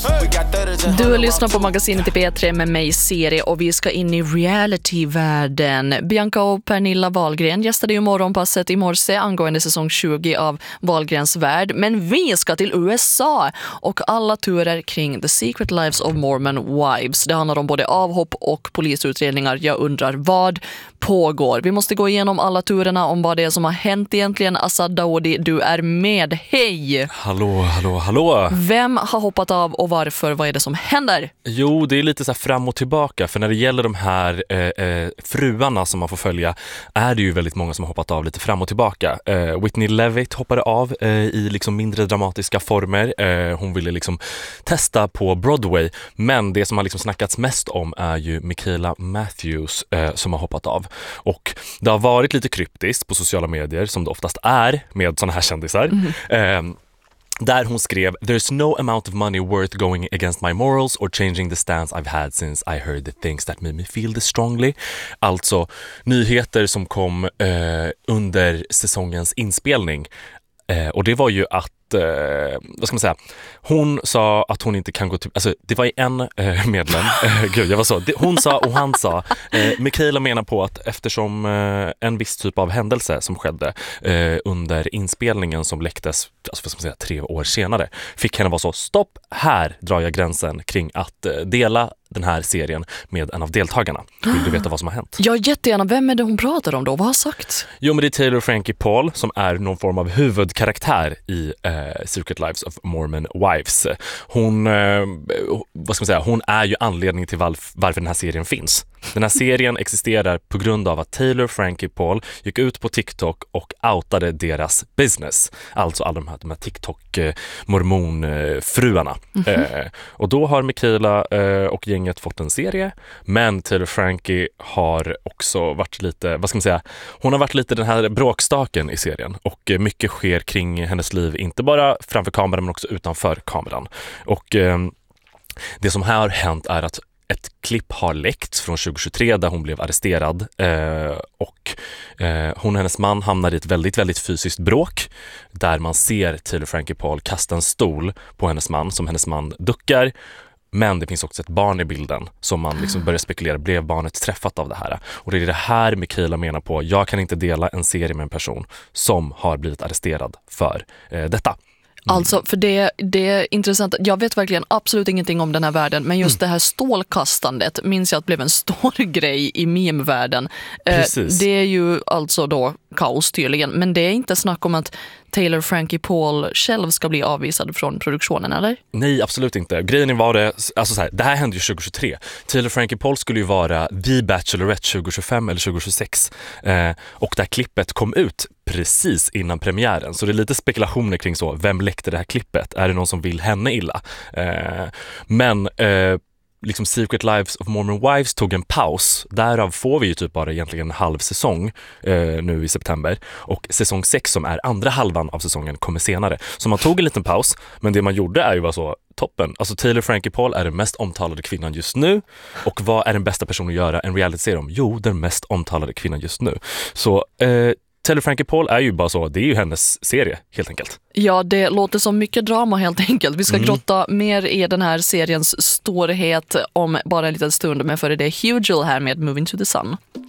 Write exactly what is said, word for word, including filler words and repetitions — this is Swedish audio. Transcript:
Du lyssnar på magasinet i P tre med mig, Serie, och vi ska in i reality-världen. Bianca och Pernilla Wahlgren gästade ju morgonpasset i morse angående säsong tjugo av Wahlgrens värld. Men vi ska till U S A och alla turer kring The Secret Lives of Mormon Wives. Det handlar om både avhopp och polisutredningar. Jag undrar, vad pågår? Vi måste gå igenom alla turerna om vad det är som har hänt egentligen. Assad Dawoodi, du är med. Hej! Hallå, hallå, hallå! Vem har hoppat av och varför? Vad är det som händer? Jo, det är lite så här fram och tillbaka. För när det gäller de här eh, eh, fruarna som man får följa är det ju väldigt många som har hoppat av lite fram och tillbaka. Eh, Whitney Levitt hoppade av eh, i liksom mindre dramatiska former. Eh, hon ville liksom testa på Broadway. Men det som har liksom snackats mest om är ju Michaela Matthews eh, som har hoppat av. Och det har varit lite kryptiskt på sociala medier, som det oftast är med såna här kändisar. Mm. Eh, Där hon skrev: "There's no amount of money worth going against my morals or changing the stance I've had since I heard the things that made me feel this strongly." Alltså nyheter som kom eh, under säsongens inspelning. Eh, och det var ju att Eh, vad ska man säga? Hon sa att hon inte kan gå till... Alltså, det var en eh, medlem. Eh, gud, jag var så. Det, hon sa och han sa. Eh, Michaela menar på att eftersom eh, en viss typ av händelse som skedde eh, under inspelningen som läcktes, alltså, vad ska man säga, tre år senare, fick henne vara så: stopp, här drar jag gränsen kring att eh, dela den här serien med en av deltagarna. Vill du veta vad som har hänt? Ja, jättegärna. Vem är det hon pratar om då? Vad har sagt? Jo, men det är Taylor Frankie Paul som är någon form av huvudkaraktär i eh, Secret Lives of Mormon Wives. Hon, eh, vad ska man säga, hon är ju anledningen till varf- varför den här serien finns. Den här serien existerar på grund av att Taylor Frankie Paul gick ut på TikTok och outade deras business. Alltså alla de här, de här TikTok-mormonfruarna. Mm-hmm. Eh, och då har Michaela eh, och gänget fått en serie. Men Taylor Frankie har också varit lite, vad ska man säga, hon har varit lite den här bråkstaken i serien. Och eh, mycket sker kring hennes liv, inte bara framför kameran men också utanför kameran. Och eh, det som här har hänt är att ett klipp har läckts från tjugohundratjugotre där hon blev arresterad eh, och eh, hon och hennes man hamnar i ett väldigt, väldigt fysiskt bråk där man ser Taylor Frankie Paul kasta en stol på hennes man som hennes man duckar. Men det finns också ett barn i bilden som man liksom börjar spekulera, blev barnet träffat av det här? Och det är det här Michaela menar på: jag kan inte dela en serie med en person som har blivit arresterad för eh, detta. Mm. Alltså, för det, det är intressant. Jag vet verkligen absolut ingenting om den här världen, men just mm. det här stålkastandet minns jag att blev en stor grej i meme-världen. Eh, det är ju alltså då kaos tydligen, men det är inte snack om att Taylor Frankie Paul själv ska bli avvisad från produktionen, eller? Nej, absolut inte. Grejen var det, alltså så här, det här hände ju tjugohundratjugotre. Taylor Frankie Paul skulle ju vara The Bachelorette tjugotjugofem eller tjugotjugosex. Eh, och det här klippet kom ut precis innan premiären. Så det är lite spekulationer kring så, vem läckte det här klippet? Är det någon som vill henne illa? Eh, men... Eh, liksom Secret Lives of Mormon Wives tog en paus. Därav får vi ju typ bara egentligen en halv säsong eh, nu i september. Och säsong sex, som är andra halvan av säsongen, kommer senare. Så man tog en liten paus, men det man gjorde är ju bara så toppen. Alltså Taylor Frankie Paul är den mest omtalade kvinnan just nu. Och vad är den bästa personen att göra en reality-serie om? Jo, den mest omtalade kvinnan just nu. Så eh, Taylor Frankie Paul är ju bara så, det är ju hennes serie helt enkelt. Ja, det låter som mycket drama helt enkelt. Vi ska mm. grotta mer i den här seriens storhet om bara en liten stund, men före det Hugel här med Moving to the Sun.